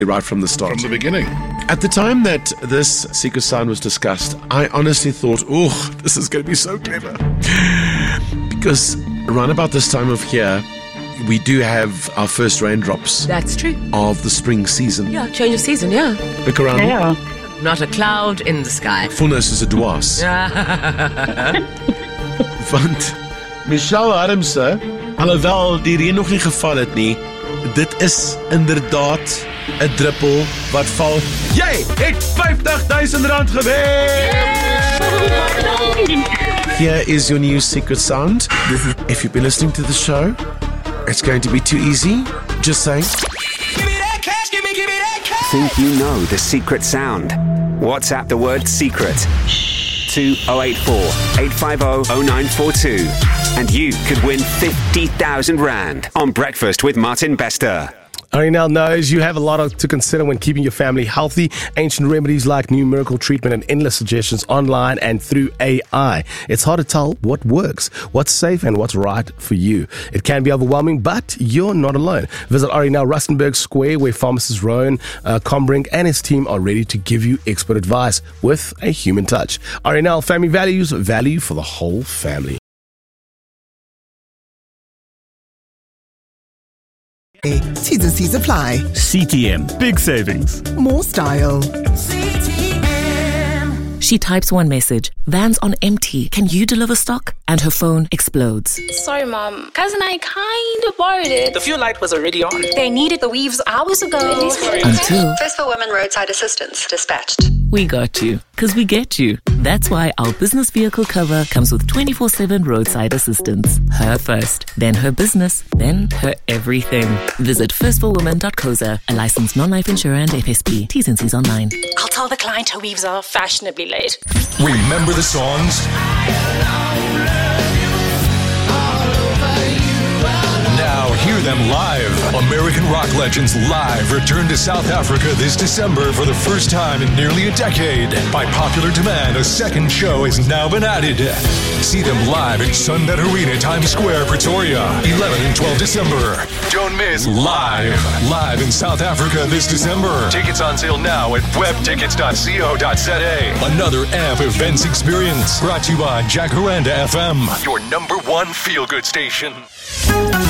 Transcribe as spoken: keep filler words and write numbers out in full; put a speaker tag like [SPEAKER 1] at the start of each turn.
[SPEAKER 1] right from the start.
[SPEAKER 2] From the beginning.
[SPEAKER 1] At the time that this secret sound was discussed, I honestly thought, oh, this is going to be so clever. Because around about this time of year, we do have our first raindrops.
[SPEAKER 3] That's true.
[SPEAKER 1] Of the spring season.
[SPEAKER 3] Yeah, change of season, yeah.
[SPEAKER 1] Look around.
[SPEAKER 4] Ja.
[SPEAKER 3] Not a cloud in the sky.
[SPEAKER 1] Vonnis is 'n dwaas. Want Michelle Adamse, alhoewel die reën nog nie geval het nie, dit is inderdaad 'n druppel wat val. Jy het vyftig duisend rand gewen! Here is your new secret sound. If you've been listening to the show, it's going to be too easy. Just saying.
[SPEAKER 5] Think you know the secret sound? WhatsApp the word secret to oh eight four, eight five oh, oh nine four two and you could win fifty thousand rand on Breakfast with Martin Bester.
[SPEAKER 6] Arinel knows you have a lot of, to consider when keeping your family healthy. Ancient remedies like new miracle treatment and endless suggestions online and through A I. It's hard to tell what works, what's safe and what's right for you. It can be overwhelming, but you're not alone. Visit Arinel Rustenburg Square where pharmacist Rowan uh, Combrink and his team are ready to give you expert advice with a human touch. Arinel Family Values, value for the whole family.
[SPEAKER 7] T's and C's apply.
[SPEAKER 8] C T M. Big savings.
[SPEAKER 7] More style.
[SPEAKER 9] She types one message. Van's on empty. Can you deliver stock? And her phone explodes.
[SPEAKER 10] Sorry, Mom. Cousin I kind of borrowed it.
[SPEAKER 11] The fuel light was already on.
[SPEAKER 10] They needed the weaves hours ago.
[SPEAKER 9] Until...
[SPEAKER 12] First for Women Roadside Assistance. Dispatched.
[SPEAKER 9] We got you. Because we get you. That's why our business vehicle cover comes with twenty-four seven roadside assistance. Her first, then her business, then her everything. Visit first for women dot co za, a licensed non-life insurer and F S P. T's and C's online.
[SPEAKER 10] I'll tell the client her weaves are fashionably late.
[SPEAKER 13] Remember the songs? Now hear them live. American rock legends live return to South Africa this December for the first time in nearly a decade. By popular demand, a second show has now been added. See them live at Sunbet Arena, Times Square, Pretoria, eleventh and twelfth December. Don't miss Live. Live in South Africa this December. Tickets on sale now at web tickets dot co dot za. Another A M P events experience brought to you by Jacaranda F M, your number one feel-good station.